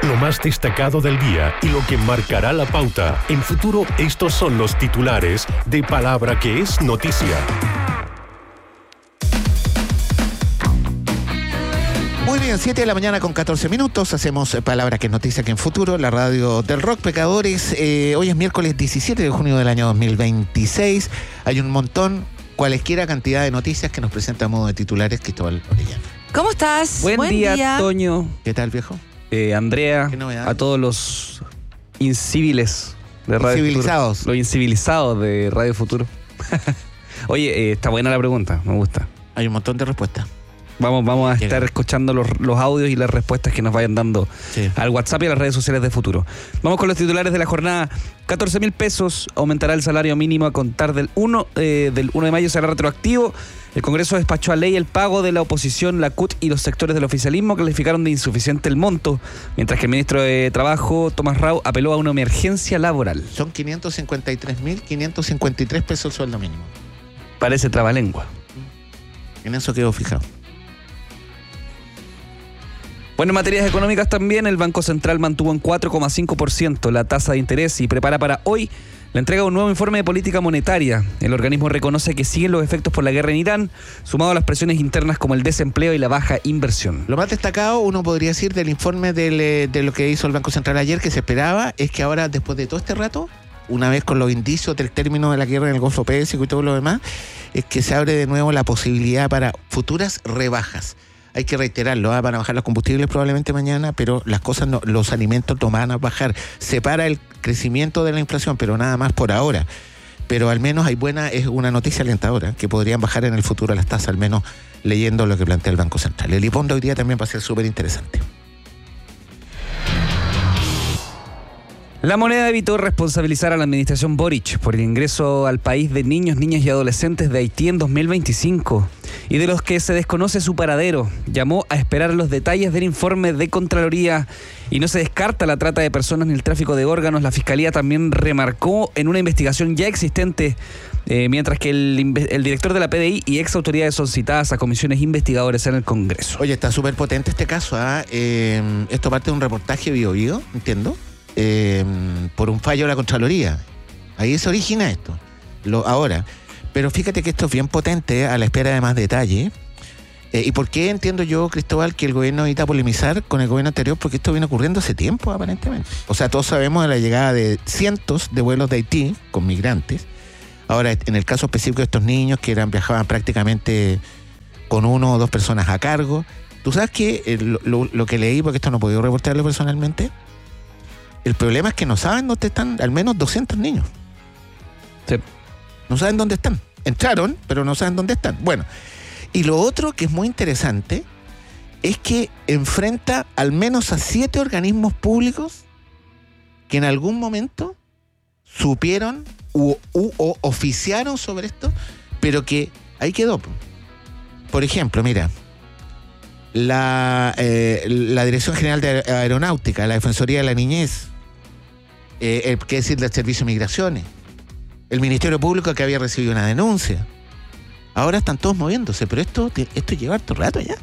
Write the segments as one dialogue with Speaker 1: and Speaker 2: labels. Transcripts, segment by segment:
Speaker 1: lo más destacado del día y lo que marcará la pauta. En Futuro, estos son los titulares de Palabra que es noticia.
Speaker 2: Muy bien, 7 de la mañana con 14 minutos. Hacemos Palabra que es noticia aquí en Futuro, la radio del rock. Pecadores, hoy es miércoles 17 de junio del año 2026. Hay un montón, cualesquiera cantidad de noticias que nos presenta a modo de titulares Cristóbal Orellana.
Speaker 3: ¿Cómo estás?
Speaker 4: Buen día, Toño.
Speaker 2: ¿Qué tal, viejo?
Speaker 4: Andrea, a todos los incíviles de Radio
Speaker 2: Incivilizados.
Speaker 4: Futuro. Los incivilizados de Radio Futuro. Oye, está buena la pregunta, me gusta.
Speaker 2: Hay un montón de respuestas.
Speaker 4: Vamos a estar escuchando los audios y las respuestas que nos vayan dando al WhatsApp y a las redes sociales de Futuro. Vamos con los titulares de la jornada. 14.000 pesos aumentará el salario mínimo a contar del 1 de mayo, será retroactivo. El Congreso despachó a ley el pago de la oposición, la CUT y los sectores del oficialismo calificaron de insuficiente el monto, mientras que el ministro de Trabajo, Tomás Rau, apeló a una emergencia laboral.
Speaker 2: Son 553.553 pesos el sueldo mínimo.
Speaker 4: Parece trabalengua.
Speaker 2: En eso quedó fijado.
Speaker 4: Bueno, en materias económicas también, el Banco Central mantuvo en 4,5% la tasa de interés y prepara para hoy la entrega de un nuevo informe de política monetaria. El organismo reconoce que siguen los efectos por la guerra en Irán, sumado a las presiones internas como el desempleo y la baja inversión.
Speaker 2: Lo más destacado, uno podría decir, del informe de lo que hizo el Banco Central ayer, que se esperaba, es que ahora, después de todo este rato, una vez con los indicios del término de la guerra en el Golfo Pérsico y todo lo demás, es que se abre de nuevo la posibilidad para futuras rebajas. Hay que reiterarlo, van a bajar los combustibles probablemente mañana, pero las cosas, los alimentos no van a bajar. Se para el crecimiento de la inflación, pero nada más por ahora. Pero al menos es una noticia alentadora, que podrían bajar en el futuro las tasas, al menos leyendo lo que plantea el Banco Central. El IPON de hoy día también va a ser súper interesante.
Speaker 4: La Moneda evitó responsabilizar a la administración Boric por el ingreso al país de niños, niñas y adolescentes de Haití en 2025 y de los que se desconoce su paradero. Llamó a esperar los detalles del informe de Contraloría y no se descarta la trata de personas ni el tráfico de órganos. La Fiscalía también remarcó en una investigación ya existente, mientras que el director de la PDI y ex autoridades son citadas a comisiones investigadoras en el Congreso.
Speaker 2: Oye, está súper potente este caso. Esto parte de un reportaje Biobío, entiendo. Por un fallo de la Contraloría. Ahí se origina esto. Ahora, pero fíjate que esto es bien potente, a la espera de más detalle. ¿Y por qué entiendo yo, Cristóbal, que el gobierno necesita polemizar con el gobierno anterior? Porque esto viene ocurriendo hace tiempo, aparentemente. O sea, todos sabemos de la llegada de cientos de vuelos de Haití con migrantes. Ahora, en el caso específico de estos niños que viajaban prácticamente con 1 o 2 personas a cargo. ¿Tú sabes que lo que leí, porque esto no he podido reportarlo personalmente? El problema es que no saben dónde están al menos 200 niños.
Speaker 4: Sí.
Speaker 2: No saben dónde están. Entraron, pero no saben dónde están. Bueno, y lo otro que es muy interesante es que enfrenta al menos a 7 organismos públicos que en algún momento supieron o oficiaron sobre esto, pero que ahí quedó. Por ejemplo, mira, la Dirección General de Aeronáutica, la Defensoría de la Niñez, qué decir del Servicio de Migraciones, el Ministerio Público que había recibido una denuncia. Ahora están todos moviéndose, pero esto lleva harto rato ya.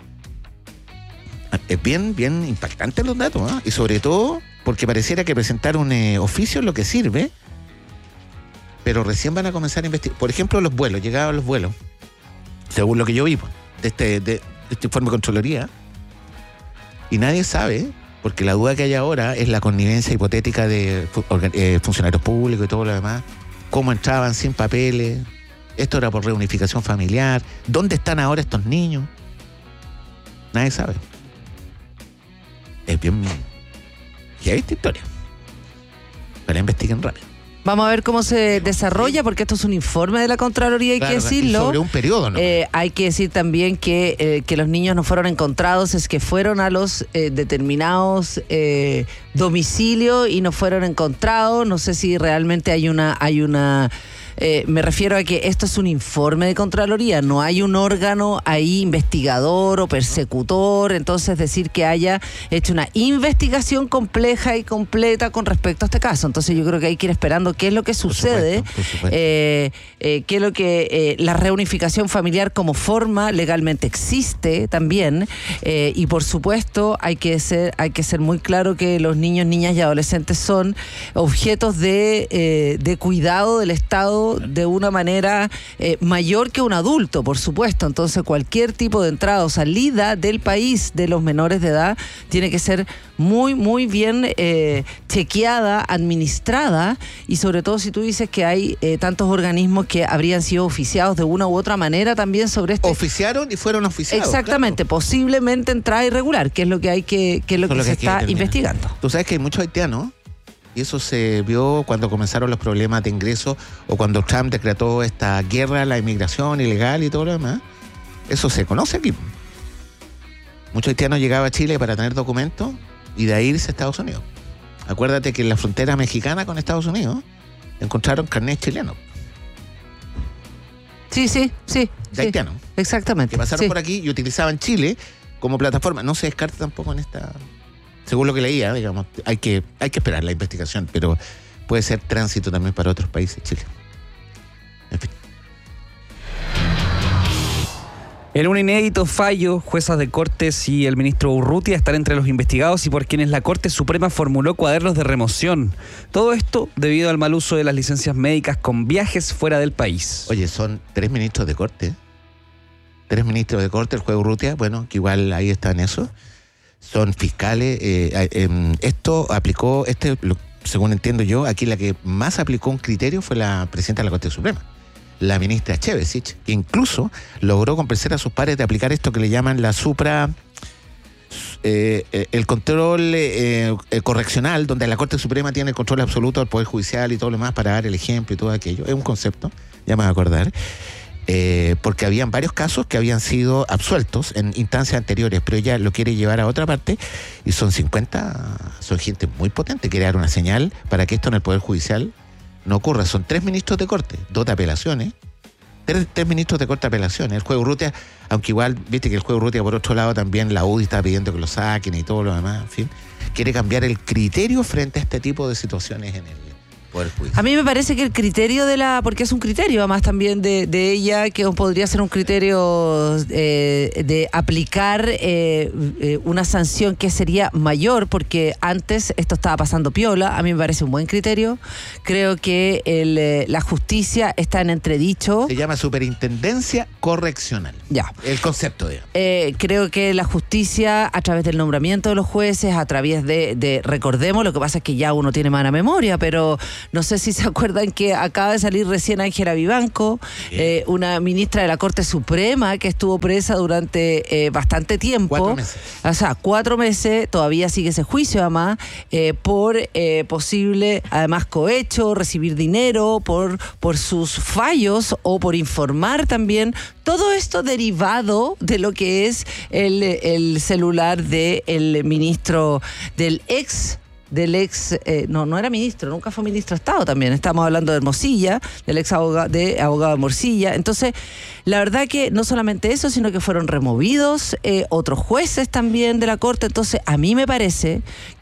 Speaker 2: Es bien impactante los datos, ¿eh? Y sobre todo porque pareciera que presentar un oficio es lo que sirve, pero recién van a comenzar a investigar. Por ejemplo, los vuelos, llegaban los vuelos, según lo que yo vi de este informe de Contraloría, y nadie sabe, porque la duda que hay ahora es la connivencia hipotética de funcionarios públicos y todo lo demás, cómo entraban sin papeles, esto era por reunificación familiar, ¿dónde están ahora estos niños? Nadie sabe. Es bien heavy esta historia, pero investiguen rápido.
Speaker 3: Vamos a ver cómo se desarrolla, porque esto es un informe de la Contraloría, hay que decirlo.
Speaker 2: Sobre un periodo, ¿no?
Speaker 3: Hay que decir también que los niños no fueron encontrados, es que fueron a los determinados domicilios y no fueron encontrados. No sé si realmente hay una Me refiero a que esto es un informe de Contraloría, no hay un órgano ahí investigador o persecutor, entonces decir que haya hecho una investigación compleja y completa con respecto a este caso. Entonces yo creo que hay que ir esperando qué es lo que sucede,
Speaker 2: por supuesto.
Speaker 3: qué es lo que la reunificación familiar como forma legalmente existe también, y por supuesto hay que ser muy claro que los niños, niñas y adolescentes son objetos de cuidado del Estado de una manera mayor que un adulto, por supuesto. Entonces cualquier tipo de entrada o salida del país de los menores de edad tiene que ser muy, muy bien chequeada, administrada, y sobre todo si tú dices que hay tantos organismos que habrían sido oficiados de una u otra manera también sobre esto.
Speaker 2: Oficiaron y fueron oficiados.
Speaker 3: Exactamente,
Speaker 2: claro.
Speaker 3: Posiblemente entrada irregular, que es lo que hay que se está investigando.
Speaker 2: Tú sabes que hay muchos haitianos, y eso se vio cuando comenzaron los problemas de ingreso o cuando Trump decretó esta guerra a la inmigración ilegal y todo lo demás. Eso se conoce aquí. Muchos haitianos llegaban a Chile para tener documentos y de ahí irse a Estados Unidos. Acuérdate que en la frontera mexicana con Estados Unidos encontraron carnet chileno.
Speaker 3: Sí.
Speaker 2: De haitianos.
Speaker 3: Exactamente.
Speaker 2: Que pasaron por aquí y utilizaban Chile como plataforma. No se descarta tampoco en esta... Según lo que leía, digamos, hay que esperar la investigación, pero puede ser tránsito también para otros países, Chile. En fin.
Speaker 4: En un inédito fallo, juezas de Cortes y el ministro Urrutia están entre los investigados y por quienes la Corte Suprema formuló cuadernos de remoción. Todo esto debido al mal uso de las licencias médicas con viajes fuera del país.
Speaker 2: Oye, son 3 ministros de Corte. 3 ministros de Corte, el juez Urrutia, bueno, que igual ahí está en eso. Son fiscales. Esto aplicó, según entiendo yo, aquí la que más aplicó un criterio fue la presidenta de la Corte Suprema, la ministra Chevesich, que incluso logró convencer a sus pares de aplicar esto que le llaman la el control correccional, donde la Corte Suprema tiene el control absoluto del Poder Judicial y todo lo demás para dar el ejemplo y todo aquello. Es un concepto, ya me voy a acordar. Porque habían varios casos que habían sido absueltos en instancias anteriores, pero ella lo quiere llevar a otra parte y son gente muy potente, quiere dar una señal para que esto en el Poder Judicial no ocurra. Son 3 ministros de Corte, 2 de apelaciones, 3 ministros de Corte de apelaciones. El juez Urrutia, aunque igual, viste que el juez Urrutia por otro lado también la UDI está pidiendo que lo saquen y todo lo demás, en fin, quiere cambiar el criterio frente a este tipo de situaciones en el Poder Judicial.
Speaker 3: A mí me parece que el criterio porque es un criterio además también de ella, que podría ser un criterio de aplicar una sanción que sería mayor, porque antes esto estaba pasando piola. A mí me parece un buen criterio. Creo que la justicia está en entredicho.
Speaker 2: Se llama superintendencia correccional.
Speaker 3: Ya.
Speaker 2: El concepto, digamos.
Speaker 3: Creo que la justicia, a través del nombramiento de los jueces, a través de recordemos, lo que pasa es que ya uno tiene mala memoria, pero no sé si se acuerdan que acaba de salir recién Ángela Vivanco, una ministra de la Corte Suprema que estuvo presa durante bastante tiempo.
Speaker 2: 4 meses.
Speaker 3: O sea, 4 meses, todavía sigue ese juicio además, por posible, además, cohecho, recibir dinero, por sus fallos o por informar también. Todo esto derivado de lo que es el celular del ministro, del ex, no era ministro, nunca fue ministro de Estado también. Estamos hablando de Hermosilla, del ex abogado de Hermosilla. Entonces, la verdad que no solamente eso, sino que fueron removidos otros jueces también de la Corte. Entonces, a mí me parece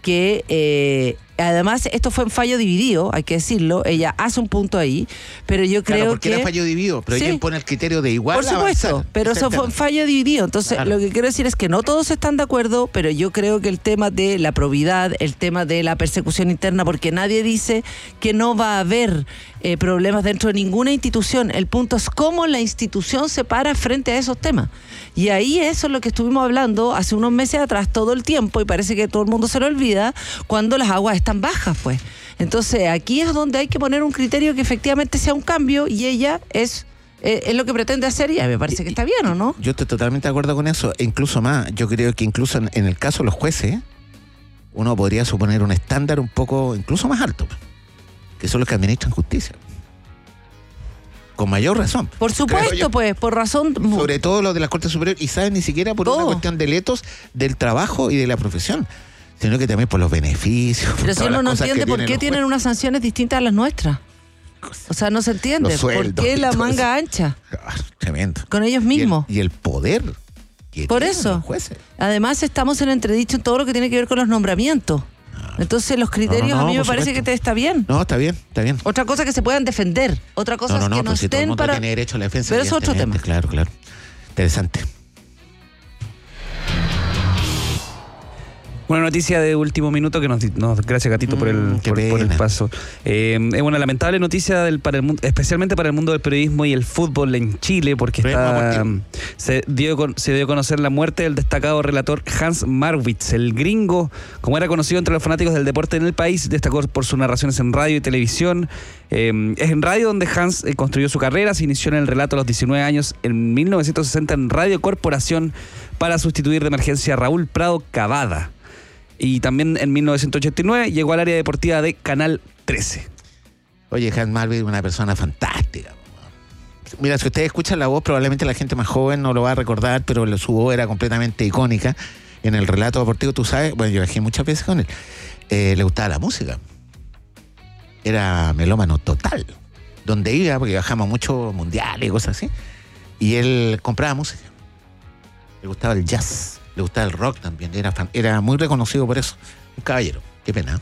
Speaker 3: que además esto fue en fallo dividido, hay que decirlo. Ella hace un punto ahí, pero yo creo
Speaker 2: porque
Speaker 3: que...
Speaker 2: era fallo dividido, pero
Speaker 3: sí,
Speaker 2: ella impone el criterio de igual.
Speaker 3: por supuesto,
Speaker 2: avanzar.
Speaker 3: pero eso fue un fallo dividido. Entonces,
Speaker 2: claro,
Speaker 3: lo que quiero decir es que no todos están de acuerdo, pero yo creo que el tema de la probidad, el tema de la persecución interna, porque nadie dice que no va a haber problemas dentro de ninguna institución. El punto es cómo la institución se para frente a esos temas. Y ahí eso es lo que estuvimos hablando hace unos meses atrás todo el tiempo, y parece que todo el mundo se lo olvida cuando las aguas están bajas, pues. Entonces, aquí es donde hay que poner un criterio que efectivamente sea un cambio, y ella es lo que pretende hacer, y a mí me parece que está bien, ¿o no?
Speaker 2: Yo estoy totalmente de acuerdo con eso, e incluso más. Yo creo que incluso en el caso de los jueces, uno podría suponer un estándar un poco, incluso más alto, que son los que administran justicia. Con mayor razón.
Speaker 3: Por supuesto, pues, por razón...
Speaker 2: Sobre todo los de la Corte Superior, y saben, ni siquiera por una cuestión de letos del trabajo y de la profesión, sino que también por los beneficios.
Speaker 3: Pero si uno no entiende por qué tienen unas sanciones distintas a las nuestras. O sea, no se entiende.
Speaker 2: Los sueldos
Speaker 3: ¿Por qué
Speaker 2: y
Speaker 3: la
Speaker 2: todo
Speaker 3: manga ancha?
Speaker 2: Tremendo.
Speaker 3: Con ellos mismos.
Speaker 2: Y el poder que
Speaker 3: Por
Speaker 2: tienen
Speaker 3: eso.
Speaker 2: los jueces.
Speaker 3: Además, estamos en entredicho en todo lo que tiene que ver con los nombramientos. Entonces, los criterios a mí me
Speaker 2: por
Speaker 3: parece
Speaker 2: supuesto.
Speaker 3: que está bien.
Speaker 2: No, está bien.
Speaker 3: Otra cosa es que se puedan defender. Otra cosa es que no
Speaker 2: pues si todo el
Speaker 3: estén
Speaker 2: mundo
Speaker 3: para...
Speaker 2: tiene derecho a la defensa.
Speaker 3: Pero es otro tema.
Speaker 2: Claro. Interesante.
Speaker 4: Una noticia de último minuto que gracias Gatito por el paso. Es una lamentable noticia especialmente para el mundo del periodismo y el fútbol en Chile, porque se dio a conocer la muerte del destacado relator Hans Marwitz, el gringo, como era conocido entre los fanáticos del deporte en el país, destacó por sus narraciones en radio y televisión. Es en radio donde Hans construyó su carrera, se inició en el relato a los 19 años, en 1960 en Radio Corporación, para sustituir de emergencia a Raúl Prado Cavada. Y también en 1989 llegó al área deportiva de Canal 13.
Speaker 2: Oye, Hans Marwitz es una persona fantástica. Mira, si ustedes escuchan la voz, probablemente la gente más joven no lo va a recordar, pero su voz era completamente icónica en el relato deportivo. Tú sabes, bueno, yo viajé muchas veces con él. Le gustaba la música. Era melómano total. Donde iba, porque viajamos mucho mundiales y cosas así, y él compraba música. Le gustaba el jazz. Le gustaba el rock también, era muy reconocido por eso. Un caballero. Qué pena.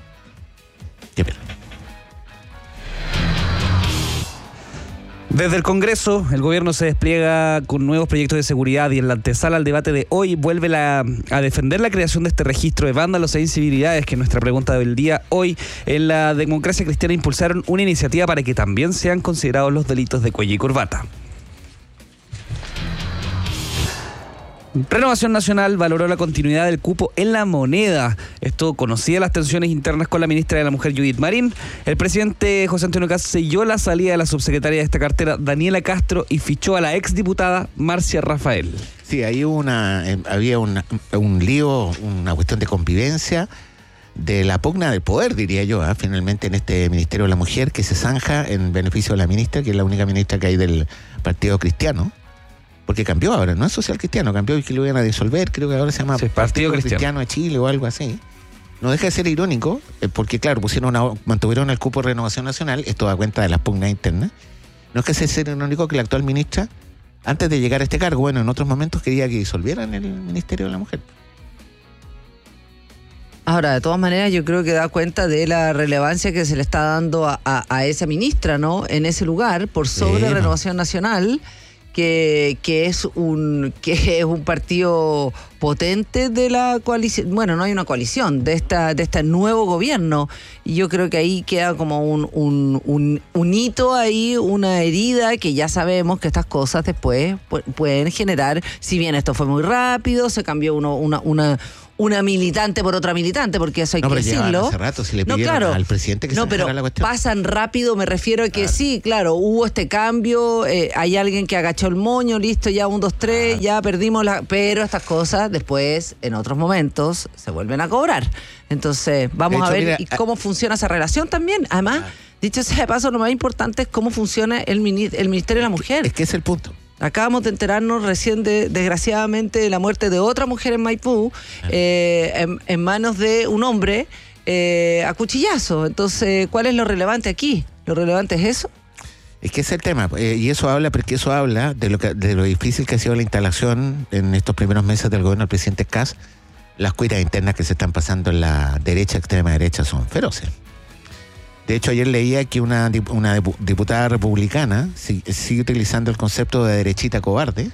Speaker 4: Desde el Congreso, el gobierno se despliega con nuevos proyectos de seguridad y en la antesala al debate de hoy vuelve a defender la creación de este registro de vándalos e incivilidades, que es nuestra pregunta del día. Hoy, en la Democracia Cristiana impulsaron una iniciativa para que también sean considerados los delitos de cuello y corbata. Renovación Nacional valoró la continuidad del cupo en La Moneda. Esto conocía las tensiones internas con la ministra de la Mujer, Judith Marín. El presidente José Antonio Kast selló la salida de la subsecretaria de esta cartera, Daniela Castro, y fichó a la exdiputada Marcia Rafael.
Speaker 2: Sí, ahí había un lío, una cuestión de convivencia, de la pugna del poder, diría yo, finalmente en este Ministerio de la Mujer, que se zanja en beneficio de la ministra, que es la única ministra que hay del Partido Cristiano. Porque cambió ahora, no es Social Cristiano, cambió y que lo iban a disolver, creo que ahora se llama
Speaker 4: Partido
Speaker 2: Cristiano de Chile o algo así. No deja de ser irónico, porque claro, mantuvieron el cupo de Renovación Nacional, esto da cuenta de las pugnas internas. No es que sea ser irónico que la actual ministra, antes de llegar a este cargo, bueno, en otros momentos quería que disolvieran el Ministerio de la Mujer.
Speaker 3: Ahora, de todas maneras, yo creo que da cuenta de la relevancia que se le está dando a esa ministra, ¿no? En ese lugar, por sobre Renovación Nacional, que es un partido potente de la coalición. Bueno, no hay una coalición de este nuevo gobierno, y yo creo que ahí queda como un hito ahí, una herida que ya sabemos que estas cosas después pueden generar. Si bien esto fue muy rápido, se cambió una militante por otra militante, porque eso hay que decirlo.
Speaker 2: Hace rato, si le pidieron al presidente que se
Speaker 3: pero
Speaker 2: la cuestión.
Speaker 3: Pasan rápido, me refiero a que sí, claro, hubo este cambio, hay alguien que agachó el moño, listo, ya 1, 2, 3, ya perdimos pero estas cosas después, en otros momentos, se vuelven a cobrar. Entonces, vamos a ver cómo funciona esa relación también. Además, dicho sea de paso, lo más importante es cómo funciona el Ministerio de la Mujer.
Speaker 2: Es que es el punto.
Speaker 3: Acabamos de enterarnos recién, desgraciadamente, de la muerte de otra mujer en Maipú, en manos de un hombre a cuchillazo. Entonces, ¿cuál es lo relevante aquí? ¿Lo relevante es eso?
Speaker 2: Es que ese es el tema, y eso habla de lo difícil que ha sido la instalación en estos primeros meses del gobierno del presidente Kast. Las cuitas internas que se están pasando en la derecha, extrema derecha, son feroces. De hecho, ayer leía que una diputada republicana sigue utilizando el concepto de derechita cobarde.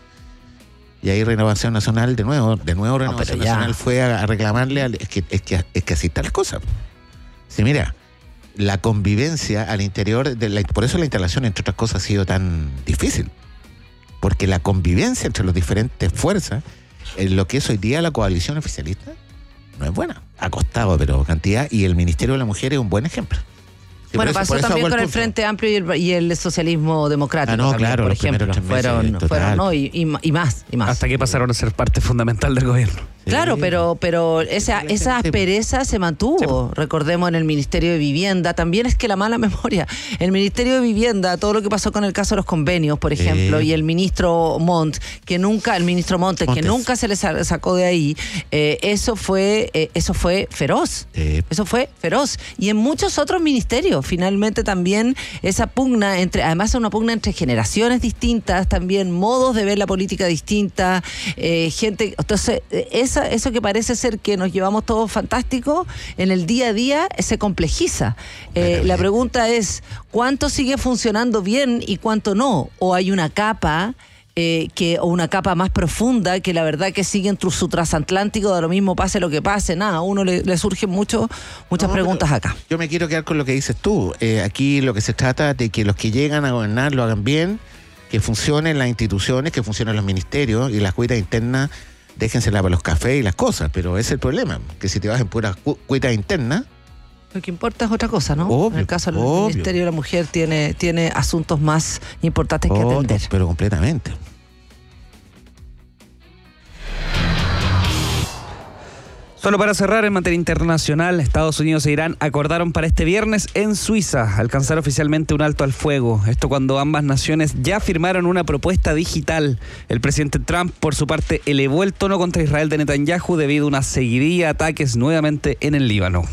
Speaker 2: Y ahí Renovación Nacional, de nuevo Renovación Nacional fue a reclamarle, es que así están las cosas. Sí, mira, la convivencia al interior, por eso la instalación, entre otras cosas, ha sido tan difícil. Porque la convivencia entre las diferentes fuerzas, en lo que es hoy día la coalición oficialista, no es buena. Ha costado, pero cantidad, y el Ministerio de la Mujer es un buen ejemplo. Sí,
Speaker 3: bueno, pasó también con el Frente Amplio y el Socialismo Democrático. También, claro, por ejemplo. Fueron y más.
Speaker 4: Hasta que pasaron a ser parte fundamental del gobierno.
Speaker 3: Claro, pero esa aspereza se mantuvo.
Speaker 4: Sí.
Speaker 3: Recordemos en el Ministerio de Vivienda, también es que la mala memoria. El Ministerio de Vivienda, todo lo que pasó con el caso de los convenios, por ejemplo, y el ministro Montes, que nunca se le sacó de ahí, eso fue feroz. Eso fue feroz. Y en muchos otros ministerios, finalmente también esa pugna además es una pugna entre generaciones distintas, también modos de ver la política distinta, gente, entonces eso que parece ser que nos llevamos todos fantásticos, en el día a día se complejiza. La pregunta es, ¿cuánto sigue funcionando bien y cuánto no? ¿O hay una capa o una capa más profunda que la verdad que sigue en su transatlántico, de lo mismo pase lo que pase? Nada, a uno le surgen muchas preguntas acá.
Speaker 2: Yo me quiero quedar con lo que dices tú. Aquí lo que se trata de que los que llegan a gobernar lo hagan bien, que funcionen las instituciones, que funcionen los ministerios, y las cuitas internas déjenselas para los cafés y las cosas, pero ese es el problema, que si te vas en puras cuitas internas.
Speaker 3: Lo que importa es otra cosa, ¿no?
Speaker 2: Obvio,
Speaker 3: en el caso del Ministerio de la Mujer tiene asuntos más importantes que atender.
Speaker 2: Pero completamente.
Speaker 4: Solo para cerrar, en materia internacional, Estados Unidos e Irán acordaron para este viernes en Suiza alcanzar oficialmente un alto al fuego. Esto cuando ambas naciones ya firmaron una propuesta digital. El presidente Trump, por su parte, elevó el tono contra Israel de Netanyahu debido a una seguidilla de ataques nuevamente en el Líbano.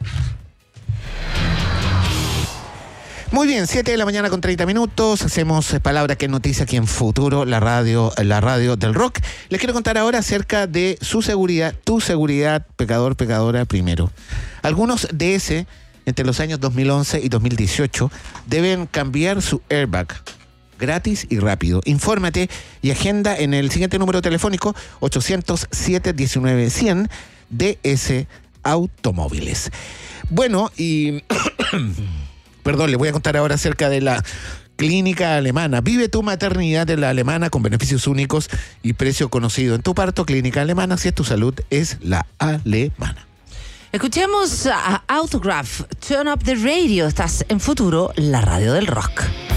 Speaker 2: Muy bien, 7:30 a.m. Hacemos Palabra que es Noticia aquí en Futuro, la radio del rock. Les quiero contar ahora acerca de su seguridad, tu seguridad, pecador, pecadora, primero. Algunos DS, entre los años 2011 y 2018, deben cambiar su airbag. Gratis y rápido. Infórmate y agenda en el siguiente número telefónico, 800-719-100, DS Automóviles. Bueno, y... Perdón, les voy a contar ahora acerca de la clínica alemana. Vive tu maternidad en la alemana con beneficios únicos y precio conocido. En tu parto, clínica alemana, si es tu salud, es la alemana.
Speaker 3: Escuchemos a Autograph, Turn Up the Radio. Estás en Futuro, la radio del rock.